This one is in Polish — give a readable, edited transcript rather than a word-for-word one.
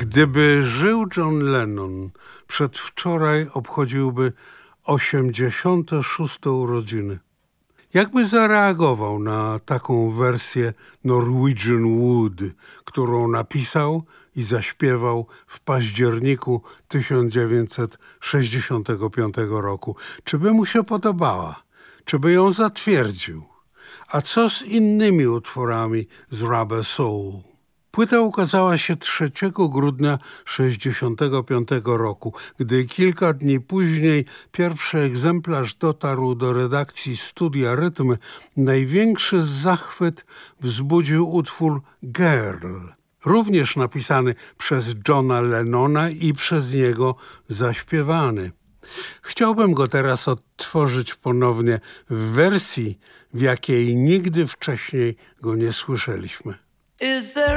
Gdyby żył John Lennon, przedwczoraj obchodziłby 86. urodziny. Jakby zareagował na taką wersję Norwegian Wood, którą napisał i zaśpiewał w październiku 1965 roku? Czy by mu się podobała? Czy by ją zatwierdził? A co z innymi utworami z Rubber Soul? Płyta ukazała się 3 grudnia 1965 roku. Gdy kilka dni później pierwszy egzemplarz dotarł do redakcji Studia Rytm, największy zachwyt wzbudził utwór Girl, również napisany przez Johna Lennona i przez niego zaśpiewany. Chciałbym go teraz odtworzyć ponownie w wersji, w jakiej nigdy wcześniej go nie słyszeliśmy. Is there